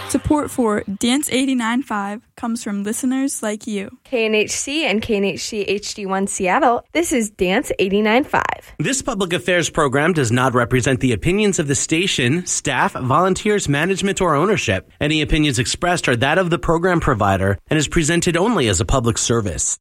Support for Dance 89.5 comes from listeners like you. KNHC and KNHC HD1 Seattle, this is Dance 89.5. This public affairs program does not represent the opinions of the station, staff, volunteers, management, or ownership. Any opinions expressed are that of the program provider and is presented only as a public service.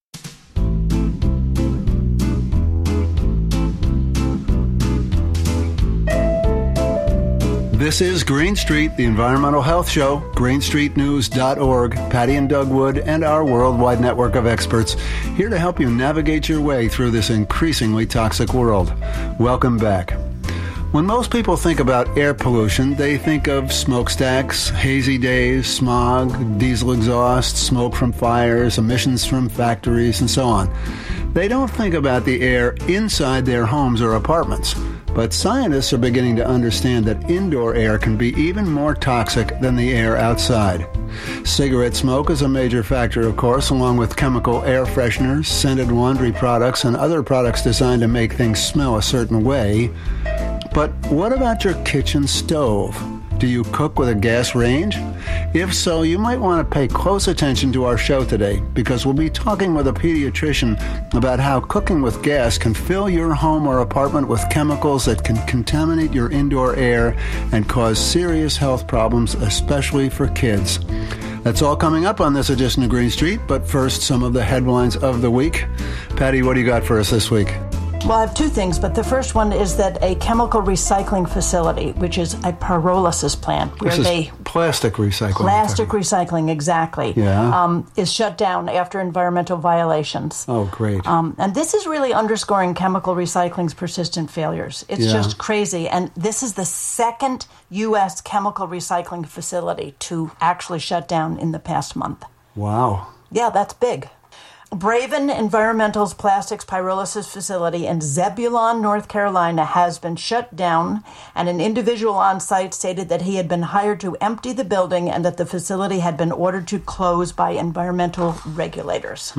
This is Green Street, the Environmental Health Show, greenstreetnews.org, Patty and Doug Wood, and our worldwide network of experts here to help you navigate your way through this increasingly toxic world. Welcome back. When most people think about air pollution, they think of smokestacks, hazy days, smog, diesel exhaust, smoke from fires, emissions from factories, and so on. They don't think about the air inside their homes or apartments. But scientists are beginning to understand that indoor air can be even more toxic than the air outside. Cigarette smoke is a major factor, of course, along with chemical air fresheners, scented laundry products, and other products designed to make things smell a certain way. But what about your kitchen stove? Do you cook with a gas range? If so, you might want to pay close attention to our show today, because we'll be talking with a pediatrician about how cooking with gas can fill your home or apartment with chemicals that can contaminate your indoor air and cause serious health problems, especially for kids. That's all coming up on this edition of Green Street, but first, some of the headlines of the week. Patty, what do you got for us this week? Well, I have two things, but the first one is that a chemical recycling facility, which is a pyrolysis plant, where plastic recycling. Plastic recycling, exactly. Yeah. Is shut down after environmental violations. Oh, great. And this is really underscoring chemical recycling's persistent failures. It's just crazy. And this is the second U.S. chemical recycling facility to actually shut down in the past month. Wow. Yeah, that's big. Braven Environmental's plastics pyrolysis facility in Zebulon, North Carolina, has been shut down, and an individual on site stated that he had been hired to empty the building and that the facility had been ordered to close by environmental regulators.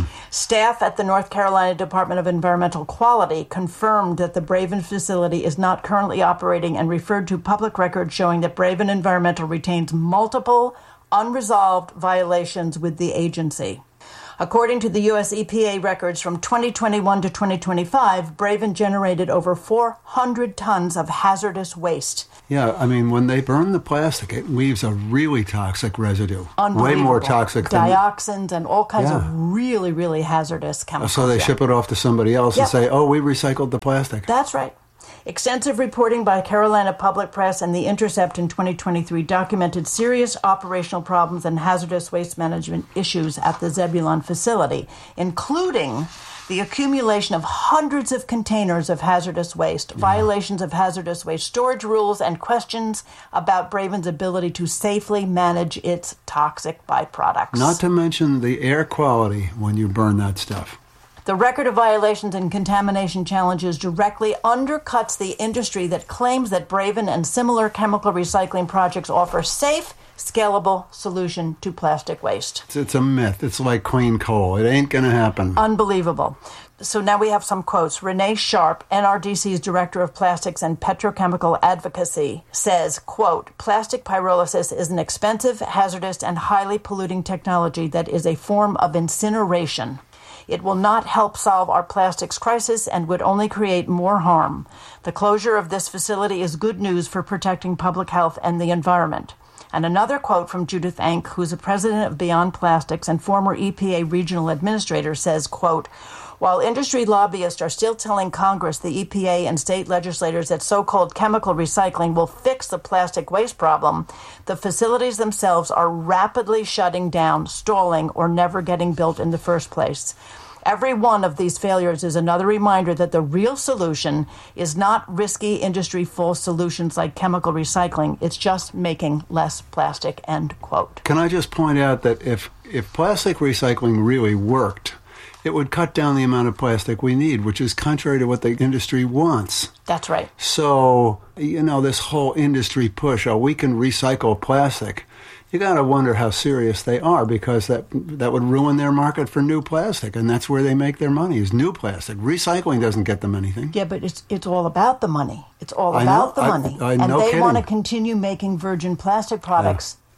Staff at the North Carolina Department of Environmental Quality confirmed that the Braven facility is not currently operating and referred to public records showing that Braven Environmental retains multiple unresolved violations with the agency. According to the U.S. EPA records from 2021 to 2025, Braven generated over 400 tons of hazardous waste. Yeah, I mean, when they burn the plastic, it leaves a really toxic residue. Way more toxic than dioxins and all kinds of really, really hazardous chemicals. So they ship it off to somebody else and say, oh, we recycled the plastic. That's right. Extensive reporting by Carolina Public Press and The Intercept in 2023 documented serious operational problems and hazardous waste management issues at the Zebulon facility, including the accumulation of hundreds of containers of hazardous waste, violations of hazardous waste storage rules, and questions about Braven's ability to safely manage its toxic byproducts. Not to mention the air quality when you burn that stuff. The record of violations and contamination challenges directly undercuts the industry that claims that Braven and similar chemical recycling projects offer safe, scalable solution to plastic waste. It's a myth. It's like clean coal. It ain't going to happen. Unbelievable. So now we have some quotes. Renee Sharp, NRDC's Director of Plastics and Petrochemical Advocacy, says, quote, plastic pyrolysis is an expensive, hazardous, and highly polluting technology that is a form of incineration. It will not help solve our plastics crisis and would only create more harm. The closure of this facility is good news for protecting public health and the environment. And another quote from Judith Enck, who's a president of Beyond Plastics and former EPA regional administrator, says, quote, while industry lobbyists are still telling Congress, the EPA, and state legislators that so-called chemical recycling will fix the plastic waste problem, the facilities themselves are rapidly shutting down, stalling, or never getting built in the first place. Every one of these failures is another reminder that the real solution is not risky industry false solutions like chemical recycling. It's just making less plastic, end quote. Can I just point out that if plastic recycling really worked, it would cut down the amount of plastic we need, which is contrary to what the industry wants. That's right. So, this whole industry push, we can recycle plastic. You got to wonder how serious they are, because that would ruin their market for new plastic, and that's where they make their money, is new plastic. Recycling doesn't get them anything. Yeah, but it's all about the money. It's all about the money. And they kidding. want to continue making virgin plastic products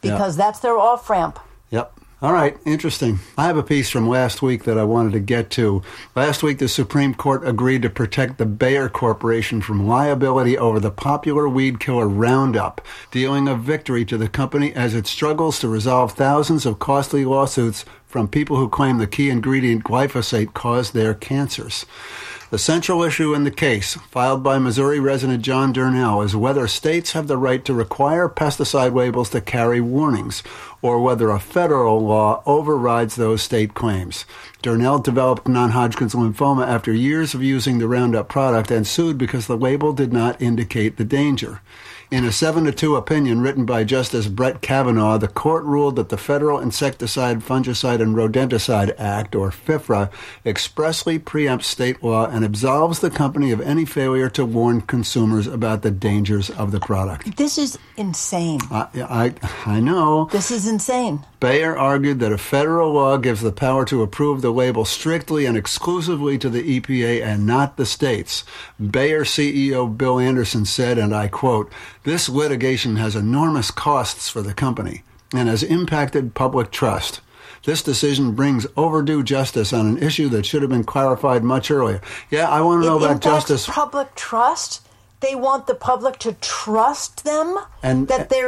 because that's their off-ramp. Yep. All right, interesting. I have a piece from last week that I wanted to get to. Last week, the Supreme Court agreed to protect the Bayer Corporation from liability over the popular weed killer Roundup, dealing a victory to the company as it struggles to resolve thousands of costly lawsuits from people who claim the key ingredient glyphosate caused their cancers. The central issue in the case, filed by Missouri resident John Durnell, is whether states have the right to require pesticide labels to carry warnings, or whether a federal law overrides those state claims. Durnell developed non-Hodgkin's lymphoma after years of using the Roundup product and sued because the label did not indicate the danger. In a 7-2 opinion written by Justice Brett Kavanaugh, the court ruled that the Federal Insecticide, Fungicide, and Rodenticide Act, or FIFRA, expressly preempts state law and absolves the company of any failure to warn consumers about the dangers of the product. This is insane. I know. This is insane. Bayer argued that a federal law gives the power to approve the label strictly and exclusively to the EPA and not the states. Bayer CEO Bill Anderson said, and I quote, "This litigation has enormous costs for the company and has impacted public trust. This decision brings overdue justice on an issue that should have been clarified much earlier." Yeah, I want to know about justice. Public trust? They want the public to trust them that they're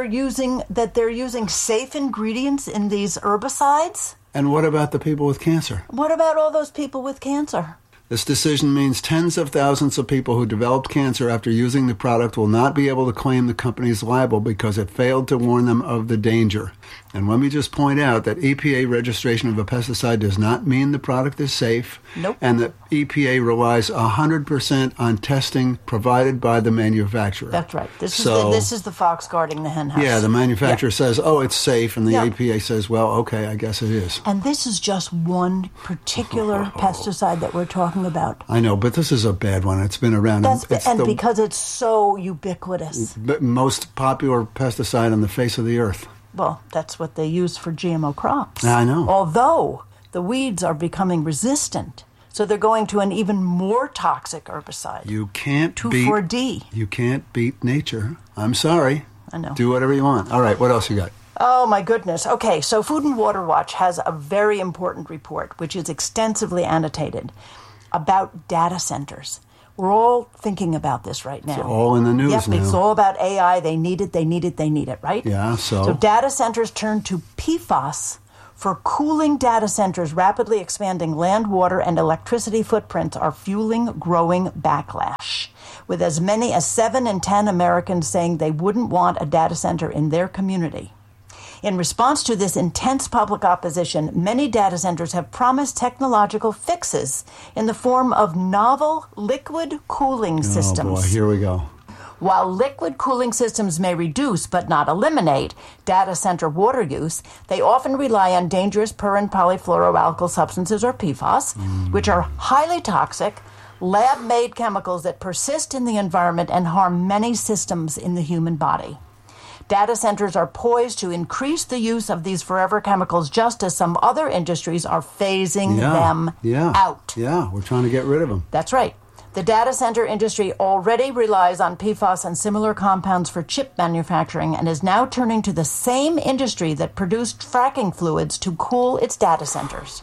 using safe ingredients in these herbicides? And what about the people with cancer? What about all those people with cancer? This decision means tens of thousands of people who developed cancer after using the product will not be able to claim the company is liable because it failed to warn them of the danger. And let me just point out that EPA registration of a pesticide does not mean the product is safe. Nope. And that EPA relies 100% on testing provided by the manufacturer. That's right. This is the fox guarding the hen house. Yeah, the manufacturer says, oh, it's safe, and the EPA says, well, okay, I guess it is. And this is just one particular pesticide that we're talking about. I know, but this is a bad one. It's been around. Because it's so ubiquitous. Most popular pesticide on the face of the earth. Well, that's what they use for GMO crops. I know. Although the weeds are becoming resistant, so they're going to an even more toxic herbicide. You can't 2,4-D. You can't beat nature. I'm sorry. I know. Do whatever you want. All right, what else you got? Oh, my goodness. Okay, so Food and Water Watch has a very important report, which is extensively annotated, about data centers. We're all thinking about this right now. It's all in the news now. It's all about AI. They need it, right? Yeah, So data centers turn to PFAS for cooling. Data centers' rapidly expanding land, water, and electricity footprints are fueling growing backlash, with as many as 7 in 10 Americans saying they wouldn't want a data center in their community. In response to this intense public opposition, many data centers have promised technological fixes in the form of novel liquid cooling systems. Oh, boy, here we go. While liquid cooling systems may reduce but not eliminate data center water use, they often rely on dangerous per- and polyfluoroalkyl substances, or PFAS, which are highly toxic, lab-made chemicals that persist in the environment and harm many systems in the human body. Data centers are poised to increase the use of these forever chemicals, just as some other industries are phasing them out. Yeah, we're trying to get rid of them. That's right. The data center industry already relies on PFAS and similar compounds for chip manufacturing and is now turning to the same industry that produced fracking fluids to cool its data centers.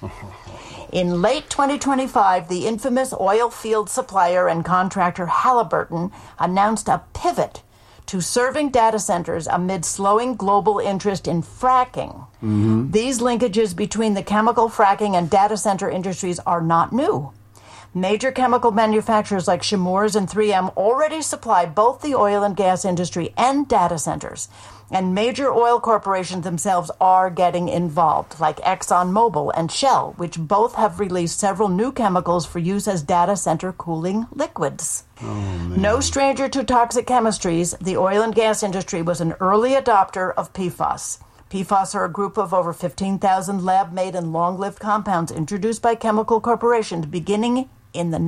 In late 2025, the infamous oil field supplier and contractor Halliburton announced a pivot to serving data centers amid slowing global interest in fracking. These linkages between the chemical fracking and data center industries are not new. Major chemical manufacturers like Chemours and 3M already supply both the oil and gas industry and data centers. And major oil corporations themselves are getting involved, like ExxonMobil and Shell, which both have released several new chemicals for use as data center cooling liquids. No stranger to toxic chemistries, the oil and gas industry was an early adopter of PFAS. PFAS are a group of over 15,000 lab-made and long-lived compounds introduced by chemical corporations beginning in the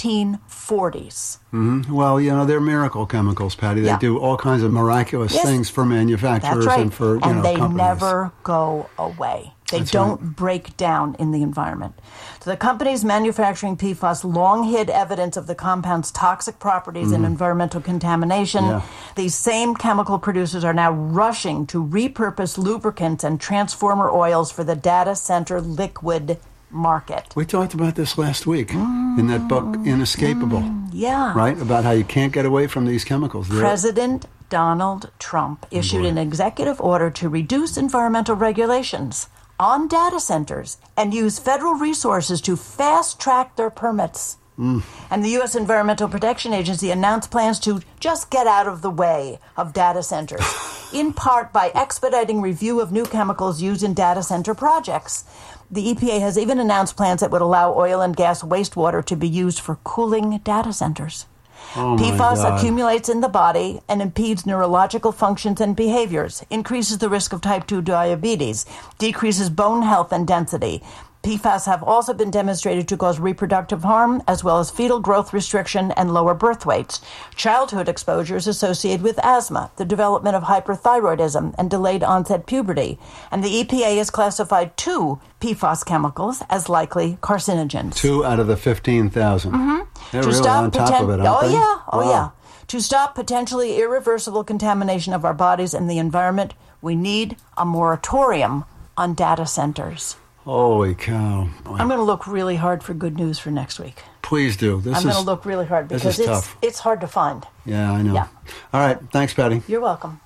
1940s. Well, they're miracle chemicals, Patty. They do all kinds of miraculous things for manufacturers and for and they companies. never go away. They don't break down in the environment. So the companies manufacturing PFAS long hid evidence of the compound's toxic properties and environmental contamination. Yeah. These same chemical producers are now rushing to repurpose lubricants and transformer oils for the data center liquid market. We talked about this last week in that book, Inescapable. Yeah. Right? About how you can't get away from these chemicals. President Donald Trump issued an executive order to reduce environmental regulations on data centers and use federal resources to fast-track their permits. And the U.S. Environmental Protection Agency announced plans to just get out of the way of data centers, in part by expediting review of new chemicals used in data center projects. The EPA has even announced plans that would allow oil and gas wastewater to be used for cooling data centers. PFAS accumulates in the body and impedes neurological functions and behaviors, increases the risk of type 2 diabetes, decreases bone health and density. PFAS have also been demonstrated to cause reproductive harm, as well as fetal growth restriction and lower birth weights. Childhood exposure is associated with asthma, the development of hyperthyroidism, and delayed onset puberty. And the EPA has classified 2 PFAS chemicals as likely carcinogens. 2 out of the 15,000. They're To really stop on top of it, aren't they? Yeah. To stop potentially irreversible contamination of our bodies and the environment, we need a moratorium on data centers. Holy cow. I'm going to look really hard for good news for next week. Please do. I'm going to look really hard because it's hard to find. Yeah, I know. Yeah. All right. Thanks, Patty. You're welcome.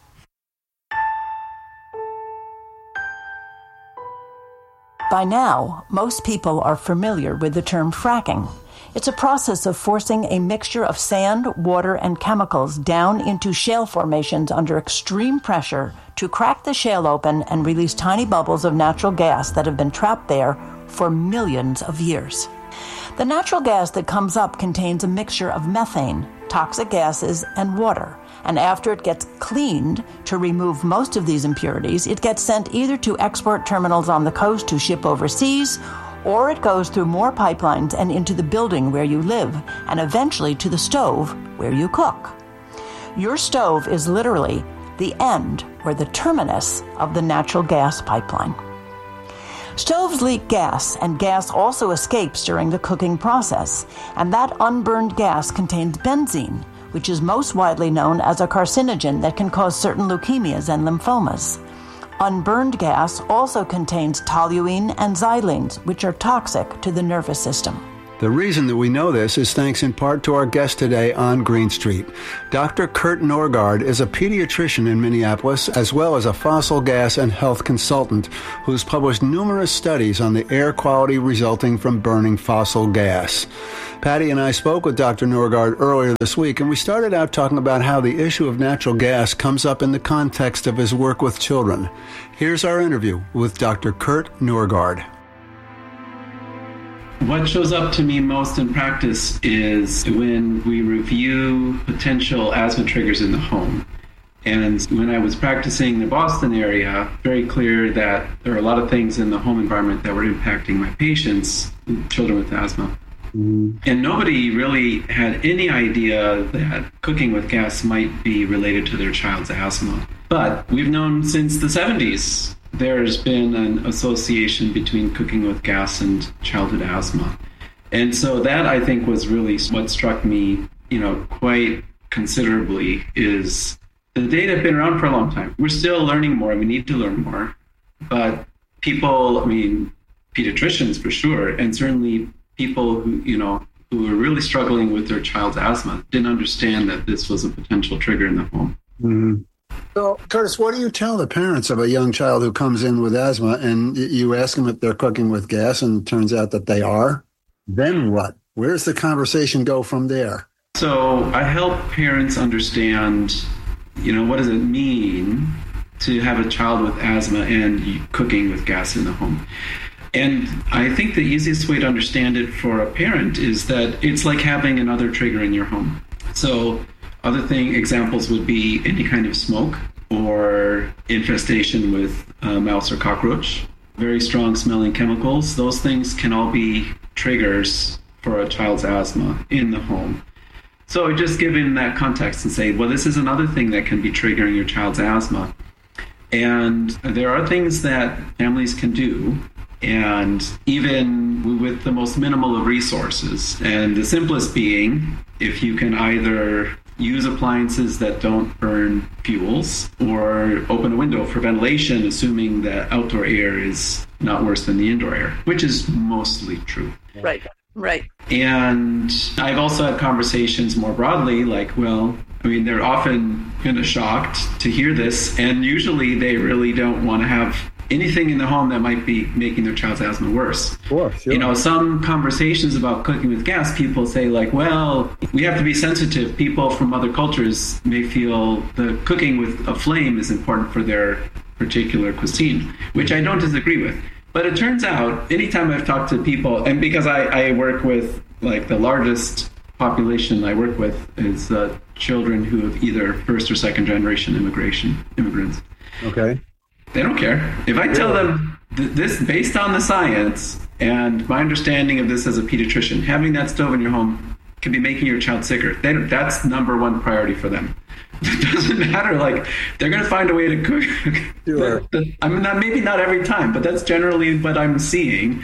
By now, most people are familiar with the term fracking. It's a process of forcing a mixture of sand, water, and chemicals down into shale formations under extreme pressure to crack the shale open and release tiny bubbles of natural gas that have been trapped there for millions of years. The natural gas that comes up contains a mixture of methane, toxic gases, and water. And after it gets cleaned to remove most of these impurities, it gets sent either to export terminals on the coast to ship overseas, or it goes through more pipelines and into the building where you live, and eventually to the stove where you cook. Your stove is literally the end or the terminus of the natural gas pipeline. Stoves leak gas, and gas also escapes during the cooking process, and that unburned gas contains benzene, which is most widely known as a carcinogen that can cause certain leukemias and lymphomas. Unburned gas also contains toluene and xylenes, which are toxic to the nervous system. The reason that we know this is thanks in part to our guest today on Green Street. Dr. Kurt Norgaard is a pediatrician in Minneapolis, as well as a fossil gas and health consultant who's published numerous studies on the air quality resulting from burning fossil gas. Patty and I spoke with Dr. Norgaard earlier this week, and we started out talking about how the issue of natural gas comes up in the context of his work with children. Here's our interview with Dr. Kurt Norgaard. What shows up to me most in practice is when we review potential asthma triggers in the home. And when I was practicing in the Boston area, very clear that there are a lot of things in the home environment that were impacting my patients, children with asthma. And nobody really had any idea that cooking with gas might be related to their child's asthma. But we've known since the 70s there's been an association between cooking with gas and childhood asthma. And so that, I think, was really what struck me, quite considerably, is the data have been around for a long time. We're still learning more, and we need to learn more. But people, pediatricians for sure, and certainly people who were really struggling with their child's asthma didn't understand that this was a potential trigger in the home. Mm-hmm. So, Curtis, what do you tell the parents of a young child who comes in with asthma and you ask them if they're cooking with gas and it turns out that they are? Then what? Where's the conversation go from there? So I help parents understand, what does it mean to have a child with asthma and cooking with gas in the home? And I think the easiest way to understand it for a parent is that it's like having another trigger in your home. So other examples would be any kind of smoke or infestation with mouse or cockroach, very strong smelling chemicals. Those things can all be triggers for a child's asthma in the home. So just give in that context and say, well, this is another thing that can be triggering your child's asthma. And there are things that families can do, and even with the most minimal of resources. And the simplest being, if you can either use appliances that don't burn fuels or open a window for ventilation, assuming that outdoor air is not worse than the indoor air, which is mostly true. Right. And I've also had conversations more broadly, like, well, I mean, they're often kind of shocked to hear this, and usually they really don't want to have anything in the home that might be making their child's asthma worse. Sure. You know, some conversations about cooking with gas, people say like, well, we have to be sensitive. People from other cultures may feel the cooking with a flame is important for their particular cuisine, which I don't disagree with. But it turns out, anytime I've talked to people, and because I work with, like, the largest population I work with is children who have either first or second generation immigrants. Okay. They don't care. If I tell them this, based on the science and my understanding of this as a pediatrician, having that stove in your home could be making your child sicker. That's number one priority for them. It doesn't matter. Like, they're going to find a way to cook. Sure. I mean, maybe not every time, but that's generally what I'm seeing.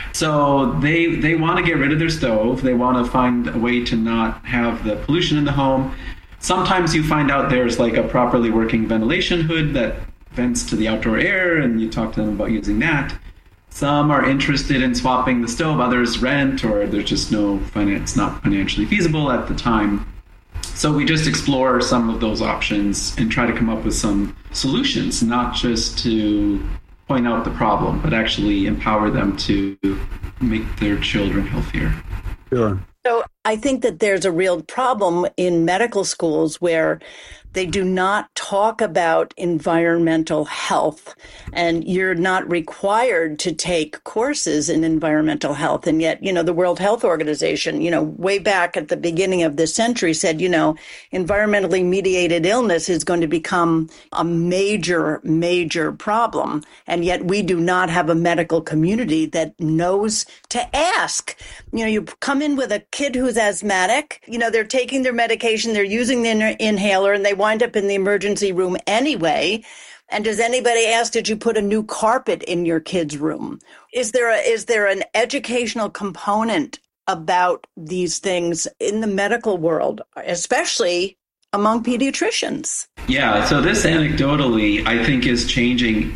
So they want to get rid of their stove. They want to find a way to not have the pollution in the home. Sometimes you find out there's like a properly working ventilation hood that vents to the outdoor air, and you talk to them about using that. Some are interested in swapping the stove, others rent, or there's just it's not financially feasible at the time. So we just explore some of those options and try to come up with some solutions, not just to point out the problem, but actually empower them to make their children healthier. Sure. So I think that there's a real problem in medical schools where they do not talk about environmental health, and you're not required to take courses in environmental health. And yet, the World Health Organization, way back at the beginning of this century said, environmentally mediated illness is going to become a major, major problem. And yet we do not have a medical community that knows to ask. You come in with a kid who's asthmatic, they're taking their medication, they're using the inhaler, and they wind up in the emergency room anyway. And does anybody ask, did you put a new carpet in your kid's room? Is there an educational component about these things in the medical world, especially among pediatricians? Yeah, so this anecdotally, I think, is changing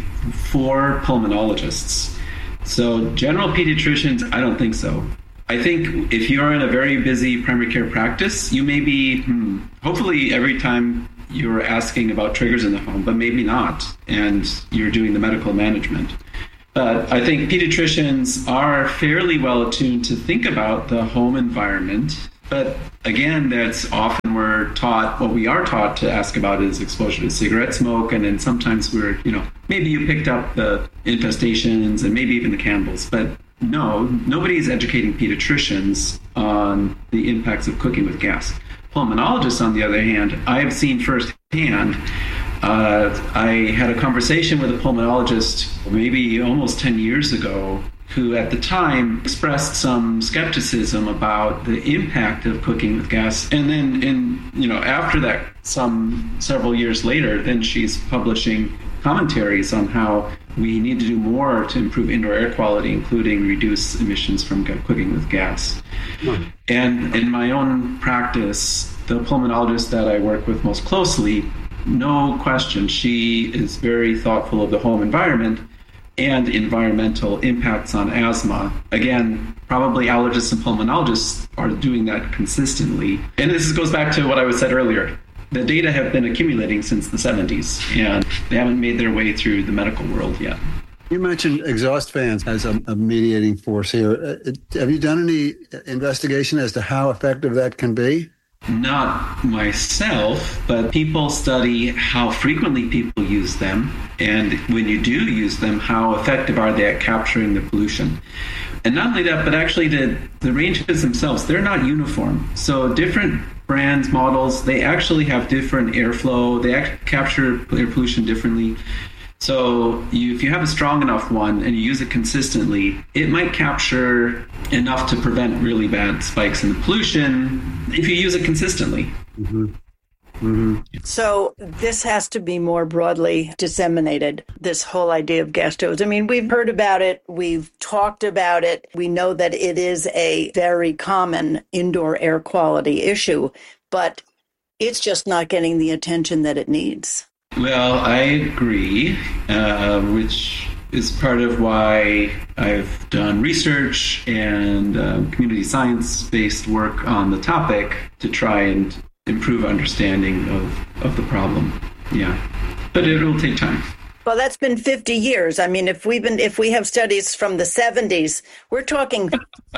for pulmonologists. So general pediatricians, I don't think so. I think if you're in a very busy primary care practice, you may be, hopefully every time you're asking about triggers in the home, but maybe not, and you're doing the medical management. But I think pediatricians are fairly well attuned to think about the home environment. But again, that's often what we are taught to ask about is exposure to cigarette smoke. And then sometimes maybe you picked up the infestations and maybe even the candles. But no, nobody's educating pediatricians on the impacts of cooking with gas. Pulmonologists, on the other hand, I've seen firsthand. I had a conversation with a pulmonologist maybe almost 10 years ago who at the time expressed some skepticism about the impact of cooking with gas. And then after that, several years later, then she's publishing commentaries on how we need to do more to improve indoor air quality, including reduce emissions from cooking with gas. And in my own practice, the pulmonologist that I work with most closely, no question, she is very thoughtful of the home environment and environmental impacts on asthma. Again, probably allergists and pulmonologists are doing that consistently. And this goes back to what I said earlier. The data have been accumulating since the 70s, and they haven't made their way through the medical world yet. You mentioned exhaust fans as a mediating force here. Have you done any investigation as to how effective that can be? Not myself, but people study how frequently people use them, and when you do use them, how effective are they at capturing the pollution. And not only that, but actually the ranges themselves, they're not uniform. So different brands, models, they actually have different airflow. They capture air pollution differently. So if you have a strong enough one and you use it consistently, it might capture enough to prevent really bad spikes in the pollution if you use it consistently. Mm-hmm. So this has to be more broadly disseminated, this whole idea of gas stoves. I mean, we've heard about it. We've talked about it. We know that it is a very common indoor air quality issue, but it's just not getting the attention that it needs. Well, I agree, which is part of why I've done research and community science-based work on the topic to try and improve understanding of the problem. Yeah, but it will take time. Well, that's been 50 years. I mean, if we have studies from the 70s, we're talking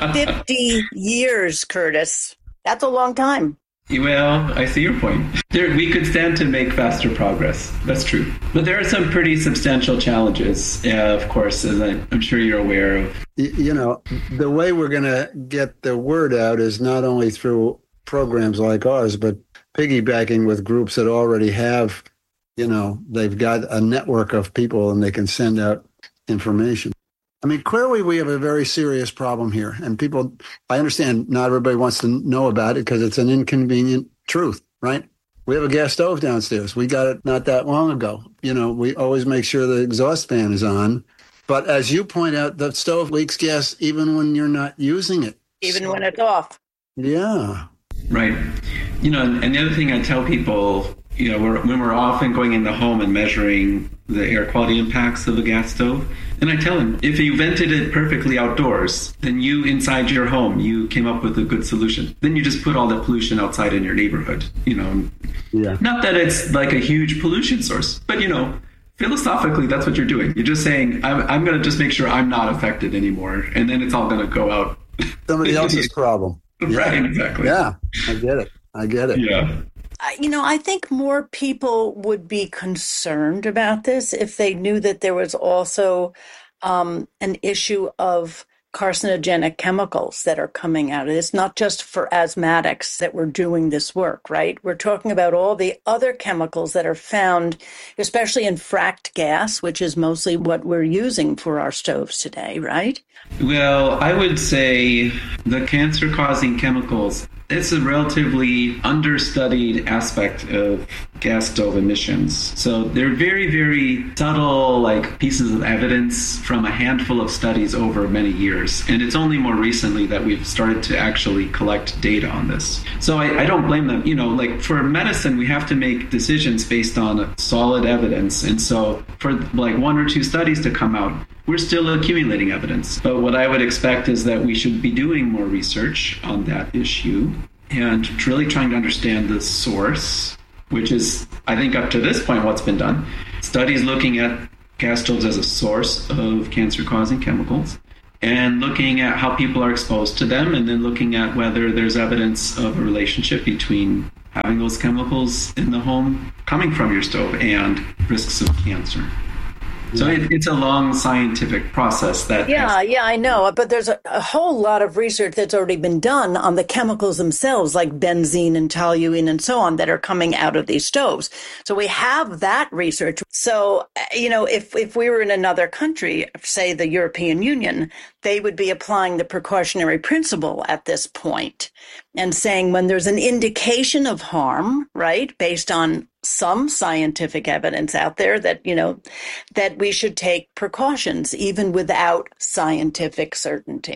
50 years, Curtis. That's a long time. Well, I see your point. We could stand to make faster progress. That's true. But there are some pretty substantial challenges, of course, as I'm sure you're aware of. You know, the way we're going to get the word out is not only through programs like ours, but piggybacking with groups that already have, you know, they've got a network of people and they can send out information. I mean, clearly we have a very serious problem here. And people, I understand not everybody wants to know about it because it's an inconvenient truth, right? We have a gas stove downstairs. We got it not that long ago. You know, we always make sure the exhaust fan is on. But as you point out, the stove leaks gas even when you're not using it. Even when it's off. Yeah. Right. You know, and the other thing I tell people, you know, when we're often going in the home and measuring the air quality impacts of a gas stove, and I tell them, if you vented it perfectly outdoors, then you inside your home, you came up with a good solution. Then you just put all the pollution outside in your neighborhood, you know. Yeah. Not that it's like a huge pollution source, but, you know, philosophically, that's what you're doing. You're just saying, I'm going to just make sure I'm not affected anymore, and then it's all going to go out. Somebody else's problem. Right, exactly. Yeah, I get it. Yeah. You know, I think more people would be concerned about this if they knew that there was also an issue of carcinogenic chemicals that are coming out of it. It's not just for asthmatics that we're doing this work, right? We're talking about all the other chemicals that are found, especially in fracked gas, which is mostly what we're using for our stoves today, right? Well, I would say the cancer-causing chemicals, it's a relatively understudied aspect of gas stove emissions. So they're very, very subtle, like pieces of evidence from a handful of studies over many years. And it's only more recently that we've started to actually collect data on this. So I don't blame them. You know, like for medicine, we have to make decisions based on solid evidence. And so for like one or two studies to come out, we're still accumulating evidence. But what I would expect is that we should be doing more research on that issue and really trying to understand the source, which is, I think, up to this point, what's been done. Studies looking at gas stoves as a source of cancer-causing chemicals and looking at how people are exposed to them, and then looking at whether there's evidence of a relationship between having those chemicals in the home coming from your stove and risks of cancer. So it's a long scientific process that... Yeah, I know. But there's a whole lot of research that's already been done on the chemicals themselves, like benzene and toluene and so on, that are coming out of these stoves. So we have that research. So, you know, if we were in another country, say the European Union, they would be applying the precautionary principle at this point and saying when there's an indication of harm, right, based on some scientific evidence out there that, you know, that we should take precautions even without scientific certainty.